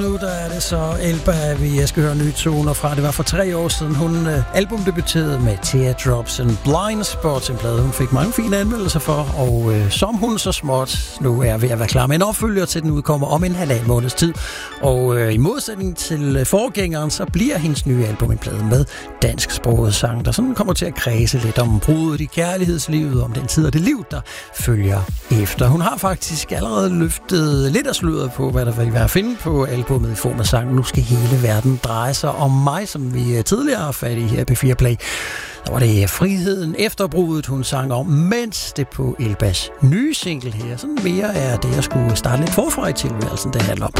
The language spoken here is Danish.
Nu der er det så Elba, vi skal høre nye toner fra. Det var for 3 år siden, hun albumdebuterede med Teardrops and Blind Spots, en plade, hun fik mange fine anmeldelser for, og som hun så småt nu er ved at være klar med en opfølger til, den udkommer om en 1,5 måneds tid. Og i modsætning til forgængeren, så bliver hendes nye album en plade med dansksproget sang, der sådan kommer til at kredse lidt om bruddet i kærlighedslivet, om den tid og det liv, der følger efter. Hun har faktisk allerede løftet lidt af sløret på, hvad der vil være at finde på albumet i form af sangen Nu skal hele verden dreje sig om mig, som vi tidligere har fat i her på P4 Play. Der var det friheden efter bruddet, hun sang om, mens det på Elbas nye single her, sådan mere er det at skulle starte lidt forfra i tilværelsen, det handler om.